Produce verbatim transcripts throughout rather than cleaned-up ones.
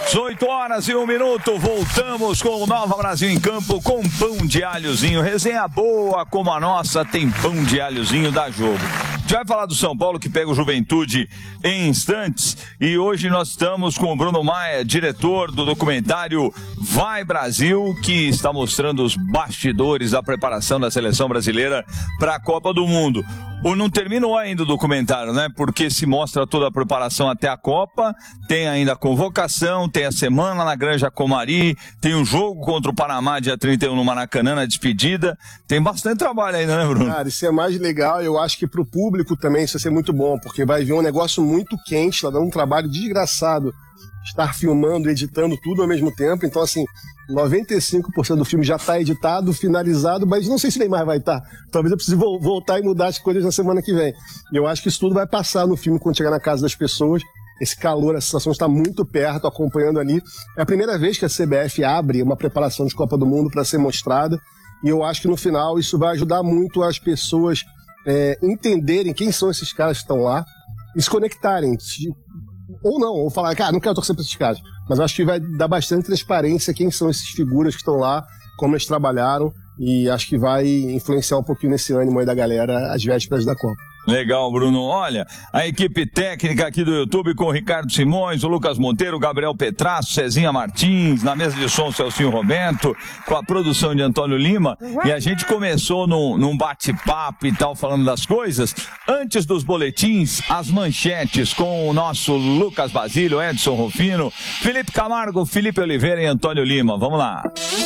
dezoito horas e um minuto, voltamos com o Nova Brasil em Campo com pão de alhozinho. Resenha boa como a nossa, tem pão de alhozinho da jogo. A gente vai falar do São Paulo que pega o Juventude em instantes e hoje nós estamos com o Bruno Maia, diretor do documentário Vai Brasil, que está mostrando os bastidores da preparação da seleção brasileira para a Copa do Mundo. Ou não terminou ainda o documentário, né? Porque se mostra toda a preparação até a Copa, tem ainda a convocação, tem a semana na Granja Comari, tem um jogo contra o Panamá dia trinta e um no Maracanã, na despedida. Tem bastante trabalho ainda, né, Bruno? Cara, isso é mais legal. Eu acho que pro público também isso vai ser muito bom, porque vai vir um negócio muito quente, tá dando um trabalho desgraçado. Estar filmando, editando tudo ao mesmo tempo. Então, assim, noventa e cinco por cento do filme já está editado, finalizado, mas não sei se nem mais vai estar. Talvez eu precise vo- voltar e mudar as coisas na semana que vem. E eu acho que isso tudo vai passar no filme quando chegar na casa das pessoas. Esse calor, a sensação está muito perto, acompanhando ali. É a primeira vez que a C B F abre uma preparação de Copa do Mundo para ser mostrada. E eu acho que no final isso vai ajudar muito as pessoas é, entenderem quem são esses caras que estão lá e se conectarem. Ou não, ou falar, cara, não quero torcer para esses caras. Mas eu acho que vai dar bastante transparência quem são essas figuras que estão lá, como eles trabalharam, e acho que vai influenciar um pouquinho nesse ânimo aí da galera às vésperas da Copa. Legal, Bruno. Olha, a equipe técnica aqui do YouTube com o Ricardo Simões, o Lucas Monteiro, o Gabriel Petrasso, Cezinha Martins, na mesa de som o Celcinho Roberto, com a produção de Antônio Lima, e a gente começou num, num bate-papo e tal, falando das coisas. Antes dos boletins, as manchetes com o nosso Lucas Basílio, Edson Rufino, Felipe Camargo, Felipe Oliveira e Antônio Lima. Vamos lá.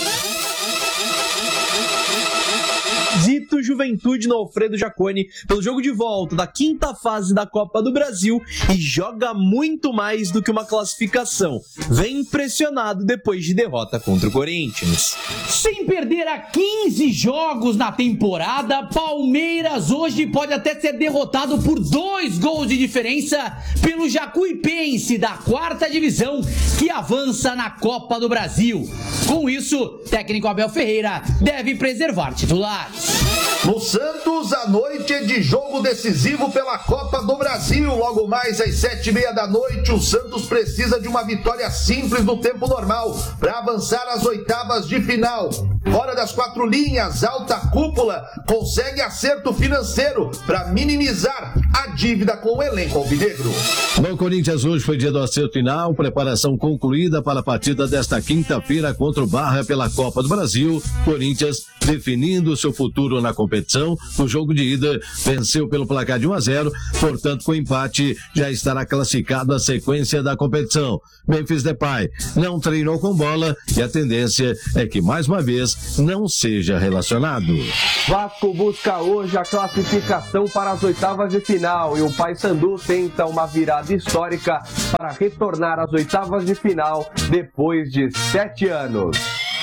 Zito Juventude no Alfredo Jaconi pelo jogo de volta da quinta fase da Copa do Brasil e joga muito mais do que uma classificação. Vem impressionado depois de derrota contra o Corinthians. Sem perder a quinze jogos na temporada, Palmeiras hoje pode até ser derrotado por dois gols de diferença pelo Jacuipense da quarta divisão que avança na Copa do Brasil. Com isso, técnico Abel Ferreira deve preservar titulares. No Santos, a noite é de jogo decisivo pela Copa do Brasil. Logo mais às sete e meia da noite, o Santos precisa de uma vitória simples no tempo normal para avançar às oitavas de final. Fora das quatro linhas, alta cúpula consegue acerto financeiro para minimizar a dívida com o elenco alvinegro. No Corinthians hoje foi dia do acerto final, preparação concluída para a partida desta quinta-feira contra o Barra pela Copa do Brasil. Corinthians definindo seu futuro na competição. No jogo de ida venceu pelo placar de um a zero, portanto com empate já estará classificado a sequência da competição. Memphis Depay não treinou com bola e a tendência é que mais uma vez não seja relacionado. Vasco busca hoje a classificação para as oitavas de final e o Paysandu tenta uma virada histórica para retornar às oitavas de final depois de sete anos.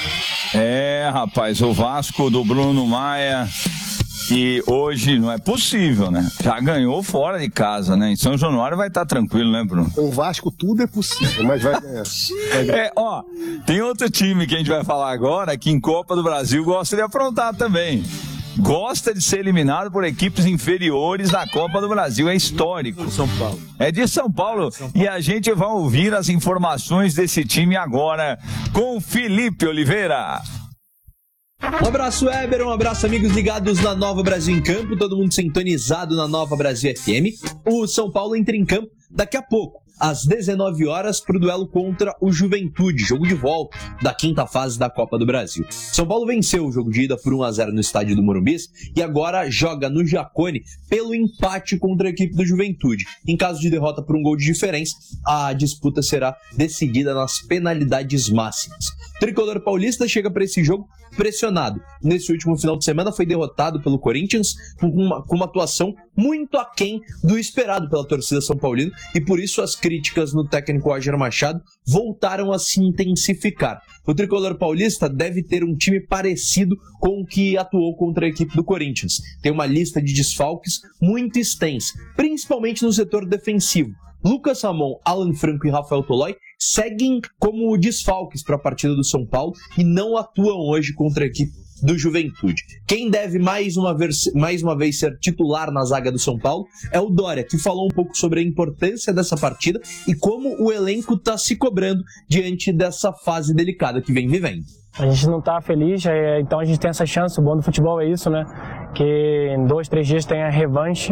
É, rapaz, o Vasco do Bruno Maia, que hoje não é possível, né? Já ganhou fora de casa, né? Em São Januário vai estar tranquilo, né, Bruno? Com o Vasco tudo é possível, mas vai ganhar. Vai ganhar. É, ó, tem outro time que a gente vai falar agora que em Copa do Brasil gosta de aprontar também. Gosta de ser eliminado por equipes inferiores na Copa do Brasil. É histórico. De São Paulo. É de São Paulo. São Paulo. E a gente vai ouvir as informações desse time agora com Felipe Oliveira. Um abraço, Weber, um abraço, amigos ligados na Nova Brasil em Campo, todo mundo sintonizado na Nova Brasil F M. O São Paulo entra em campo daqui a pouco, às dezenove horas, para o duelo contra o Juventude, jogo de volta da quinta fase da Copa do Brasil. São Paulo venceu o jogo de ida por um a zero no estádio do Morumbi e agora joga no Jaconi pelo empate contra a equipe do Juventude. Em caso de derrota por um gol de diferença, a disputa será decidida nas penalidades máximas. O tricolor paulista chega para esse jogo pressionado. Nesse último final de semana foi derrotado pelo Corinthians com uma, com uma atuação muito aquém do esperado pela torcida são paulina e por isso as críticas no técnico Roger Machado voltaram a se intensificar. O tricolor paulista deve ter um time parecido com o que atuou contra a equipe do Corinthians. Tem uma lista de desfalques muito extensa, principalmente no setor defensivo. Lucas Ramon, Alan Franco e Rafael Tolói seguem como desfalques para a partida do São Paulo e não atuam hoje contra a equipe do Juventude. Quem deve mais uma, vez, mais uma vez ser titular na zaga do São Paulo é o Dória, que falou um pouco sobre a importância dessa partida e como o elenco está se cobrando diante dessa fase delicada que vem vivendo. A gente não está feliz, é, então a gente tem essa chance. O bom do futebol é isso, né? Que em dois, três dias tem a revanche.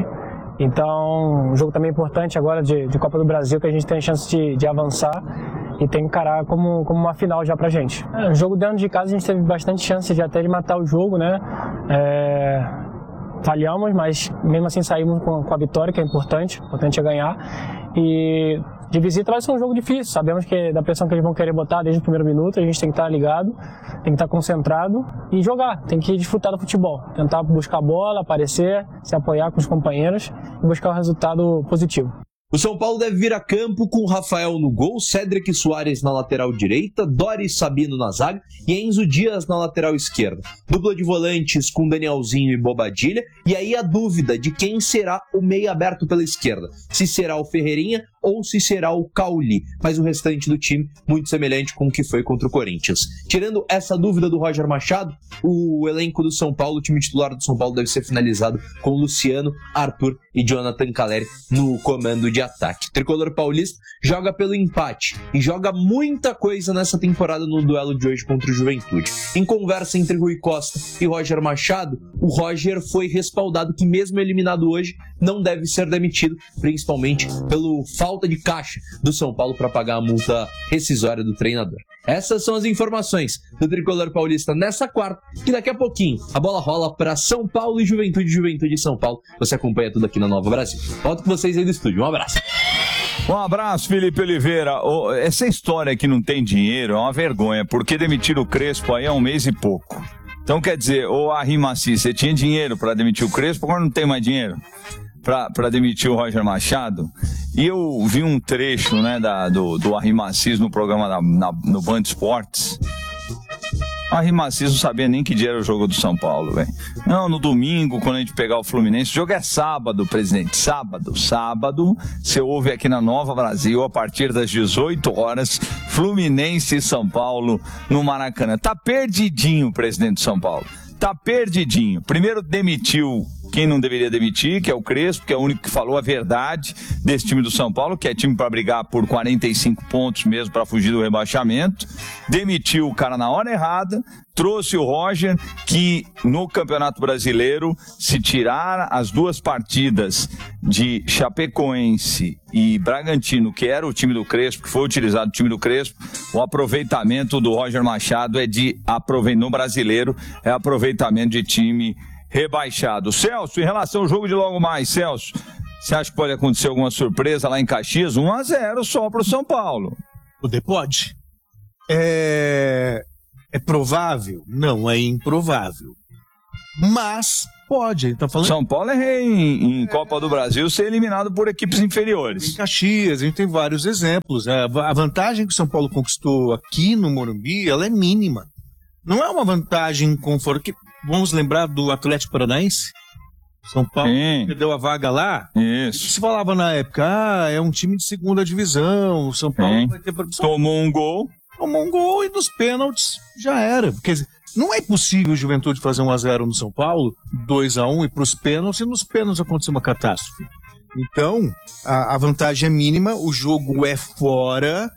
Então, um jogo também importante agora de, de Copa do Brasil, que a gente tem a chance de, de avançar e tem que encarar como, como uma final já pra gente. É, o jogo dentro de casa a gente teve bastante chance de até de matar o jogo, né? É, falhamos, mas mesmo assim saímos com, com a vitória, que é importante, o importante é ganhar. E de visita vai ser um jogo difícil, sabemos que da pressão que eles vão querer botar desde o primeiro minuto, a gente tem que estar ligado, tem que estar concentrado e jogar, tem que desfrutar do futebol, tentar buscar a bola, aparecer, se apoiar com os companheiros e buscar um resultado positivo. O São Paulo deve vir a campo com Rafael no gol, Cédric Soares na lateral direita, Doris Sabino na zaga e Enzo Dias na lateral esquerda. Dupla de volantes com Danielzinho e Bobadilha. E aí a dúvida de quem será o meio aberto pela esquerda. Se será o Ferreirinha ou se será o Cauli. Mas o restante do time muito semelhante com o que foi contra o Corinthians. Tirando essa dúvida do Roger Machado, o elenco do São Paulo, o time titular do São Paulo deve ser finalizado com Luciano, Arthur e Jonathan Calleri no comando de ataque. O tricolor paulista joga pelo empate e joga muita coisa nessa temporada no duelo de hoje contra o Juventude. Em conversa entre Rui Costa e Roger Machado, o Roger foi respaldado que mesmo eliminado hoje não deve ser demitido, principalmente pelo falta de caixa do São Paulo para pagar a multa rescisória do treinador. Essas são as informações do tricolor paulista nessa quarta, que daqui a pouquinho a bola rola para São Paulo e Juventude, Juventude e São Paulo. Você acompanha tudo aqui na Nova Brasil. Volto com vocês aí do estúdio. Um abraço. Um abraço, Felipe Oliveira. Oh, essa história que não tem dinheiro é uma vergonha, porque demitir o Crespo aí é um mês e pouco. Então, quer dizer, ô Arrimaci, você tinha dinheiro para demitir o Crespo, agora não tem mais dinheiro para demitir o Roger Machado. E eu vi um trecho, né, da, do, do Arrimaci no programa da, na, no Band Esportes. O Arrimaci não sabia nem que dia era o jogo do São Paulo, velho. Não, no domingo, quando a gente pegar o Fluminense, o jogo é sábado, presidente. Sábado, sábado, você ouve aqui na Nova Brasil, a partir das dezoito horas, Fluminense e São Paulo no Maracanã. Tá perdidinho o presidente de São Paulo. Tá perdidinho. Primeiro demitiu quem não deveria demitir, que é o Crespo, que é o único que falou a verdade desse time do São Paulo, que é time para brigar por quarenta e cinco pontos mesmo para fugir do rebaixamento. Demitiu o cara na hora errada, trouxe o Roger, que no Campeonato Brasileiro, se tirar as duas partidas de Chapecoense e Bragantino, que era o time do Crespo, que foi utilizado o time do Crespo, o aproveitamento do Roger Machado é de no Brasileiro, é aproveitamento de time rebaixado. Celso, em relação ao jogo de logo mais, Celso, você acha que pode acontecer alguma surpresa lá em Caxias? um a zero só pro São Paulo. Poder pode. É... é provável? Não, é improvável. Mas pode. Tá falando... São Paulo é rei em, em é... Copa do Brasil ser eliminado por equipes inferiores. Em Caxias, a gente tem vários exemplos. A vantagem que o São Paulo conquistou aqui no Morumbi, ela é mínima. Não é uma vantagem confortável. Vamos lembrar do Atlético Paranaense? São Paulo Sim. perdeu a vaga lá. Isso. Se falava na época, ah, é um time de segunda divisão, o São Paulo Sim. vai ter... Tomou um gol. Tomou um gol e nos pênaltis já era. Quer dizer, não é possível o Juventude fazer um a zero no São Paulo, dois a um e para os pênaltis, e nos pênaltis acontecer uma catástrofe. Então, a, a vantagem é mínima, o jogo é fora...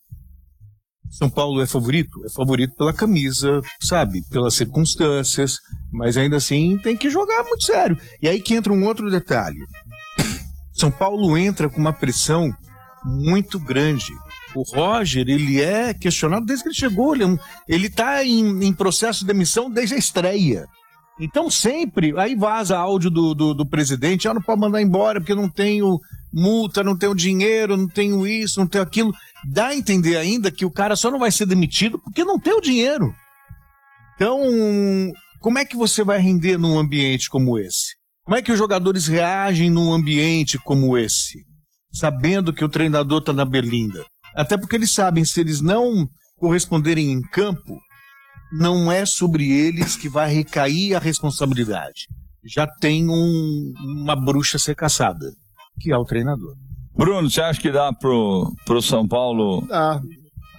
São Paulo é favorito? É favorito pela camisa, sabe? Pelas circunstâncias, mas ainda assim tem que jogar muito sério. E aí que entra um outro detalhe. São Paulo entra com uma pressão muito grande. O Roger, ele é questionado desde que ele chegou, ele, é um, ele tá em, em processo de demissão desde a estreia. Então sempre, aí vaza áudio do, do, do presidente, ah, não pode mandar embora porque não tenho multa, não tenho dinheiro, não tenho isso, não tenho aquilo. Dá a entender ainda que o cara só não vai ser demitido porque não tem o dinheiro. Então, como é que você vai render num ambiente como esse? Como é que os jogadores reagem num ambiente como esse? Sabendo que o treinador está na berlinda. Até porque eles sabem, se eles não corresponderem em campo, não é sobre eles que vai recair a responsabilidade. Já tem um, uma bruxa a ser caçada, que é o treinador. Bruno, você acha que dá pro, pro São Paulo dá.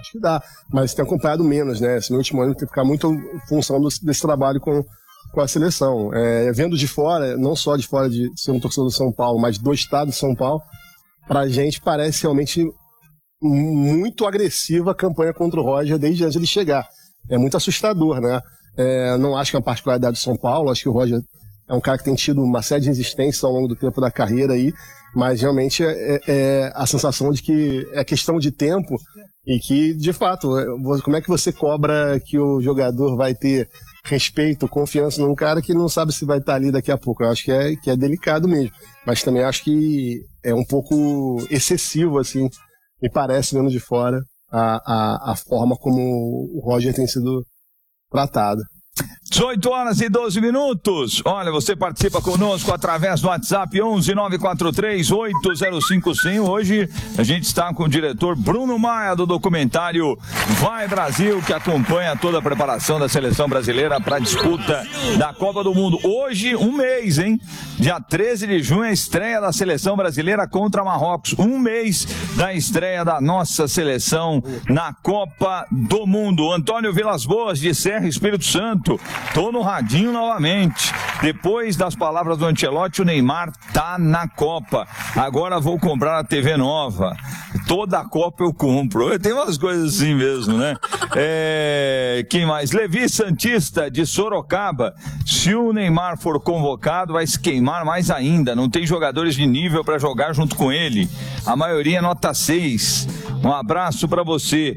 Acho que dá, mas tem acompanhado menos, né? Esse meu último ano tem que ficar muito em função do, desse trabalho com, com a seleção. É, vendo de fora, não só de fora de ser um torcedor do São Paulo, mas do estado de São Paulo, pra gente parece realmente muito agressiva a campanha contra o Roger desde antes de ele chegar. É muito assustador, né? É, não acho que é uma particularidade do São Paulo, acho que o Roger é um cara que tem tido uma série de insistências ao longo do tempo da carreira aí, mas realmente é, é a sensação de que é questão de tempo e que, de fato, como é que você cobra que o jogador vai ter respeito, confiança num cara que não sabe se vai estar ali daqui a pouco? Eu acho que é, que é delicado mesmo, mas também acho que é um pouco excessivo, assim, me parece, vendo de fora, a, a, a forma como o Roger tem sido tratado. dezoito horas e doze minutos. Olha, você participa conosco através do WhatsApp onze nove quatro três oito zero cinco cem. Hoje a gente está com o diretor Bruno Maia do documentário Vai Brasil, que acompanha toda a preparação da seleção brasileira para a disputa da Copa do Mundo. Hoje, um mês, hein? Dia treze de junho, a estreia da seleção brasileira contra Marrocos. Um mês da estreia da nossa seleção na Copa do Mundo. Antônio Vilas Boas, de Serra, Espírito Santo. Tô no radinho novamente. Depois das palavras do Ancelotti, o Neymar tá na Copa. Agora vou comprar a T V nova. Toda a Copa eu compro. Tem umas coisas assim mesmo, né? É... Quem mais? Levi Santista, de Sorocaba. Se o Neymar for convocado, vai se queimar mais ainda. Não tem jogadores de nível para jogar junto com ele. A maioria é nota seis. Um abraço para você.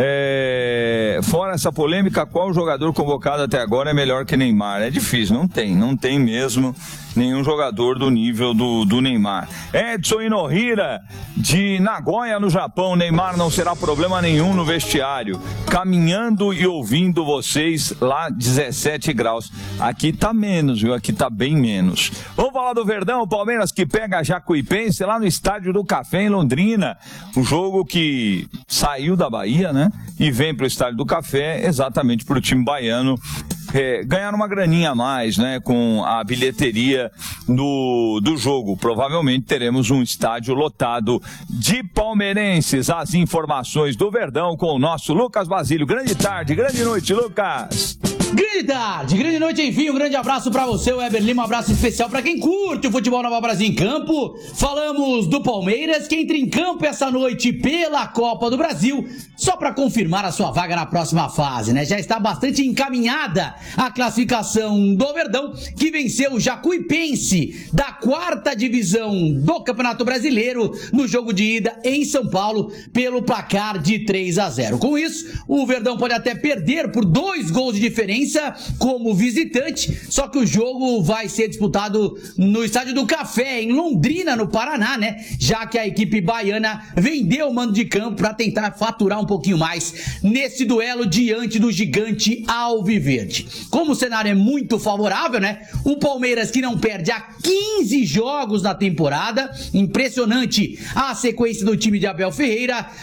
É... Fora essa polêmica, qual jogador convocado até agora é melhor que Neymar? É difícil, não tem, não tem mesmo nenhum jogador do nível do, do Neymar. Edson Inohira, de Nagoya, no Japão. Neymar não será problema nenhum no vestiário. Caminhando e ouvindo vocês lá, dezessete graus. Aqui tá menos, viu? Aqui tá bem menos. Vamos falar do Verdão, o Palmeiras que pega a Jacuipense lá no Estádio do Café, em Londrina. Um jogo que saiu da Bahia, né? E vem pro Estádio do Café exatamente pro time baiano É, ganhar uma graninha a mais, né, com a bilheteria do, do jogo. Provavelmente teremos um estádio lotado de palmeirenses. As informações do Verdão com o nosso Lucas Basílio. Grande tarde, grande noite, Lucas. Grande tarde, grande noite, enfim, um grande abraço pra você, Weber Lima, um abraço especial pra quem curte o futebol Nova Brasil em campo. Falamos do Palmeiras, que entra em campo essa noite pela Copa do Brasil, só pra confirmar a sua vaga na próxima fase, né? Já está bastante encaminhada a classificação do Verdão, que venceu o Jacuipense da quarta divisão do Campeonato Brasileiro no jogo de ida em São Paulo pelo placar de três a zero. Com isso, o Verdão pode até perder por dois gols de diferença como visitante, só que o jogo vai ser disputado no Estádio do Café, em Londrina, no Paraná, né? Já que a equipe baiana vendeu o mando de campo para tentar faturar um pouquinho mais nesse duelo diante do gigante alviverde. Como o cenário é muito favorável, né? O Palmeiras, que não perde há quinze jogos na temporada, impressionante a sequência do time de Abel Ferreira,